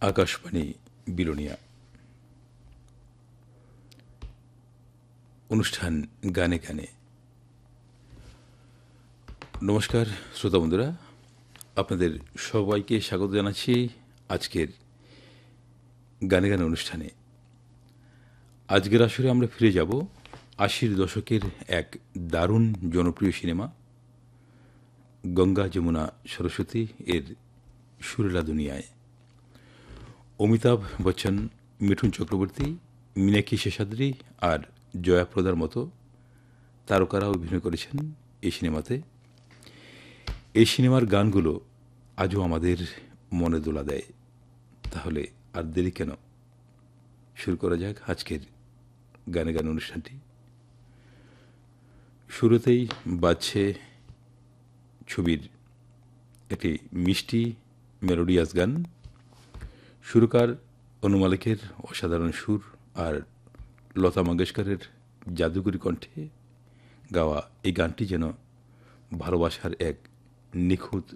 আকাশবাণী বিলোনিয়া অনুষ্ঠান গানে গানে। নমস্কার শ্রোতা বন্ধুরা, আপনাদের সবাইকে স্বাগত জানাচ্ছি আজকের গানে গানে অনুষ্ঠানে। আজকের আসরে আমরা ফিরে যাব ৮০ দশকের এক দারুণ জনপ্রিয় সিনেমা গঙ্গা যমুনা সরস্বতী এর সুরেলা দুনিয়ায়। অমিতাভ বচ্চন, মিঠুন চক্রবর্তী, মীনাক্ষী শেষাদ্রি আর জয়াপ্রদার মতো তারকারা অভিনয় করেছেন এই সিনেমাতে। এই সিনেমার গানগুলো আজও আমাদের মনে দোলা দেয়। তাহলে আর দেরি কেন, শুরু করা যাক আজকের গানে গান অনুষ্ঠানটি। শুরুতেই বাজছে ছবির একটি মিষ্টি মেলোডিয়াস গান। সুরকার অনু মালিকের অসাধারণ সুর আর লতা মঙ্গেশকরের জাদুকরী কণ্ঠে গাওয়া এই গানটি যেন ভালোবাসার এক নিখুঁত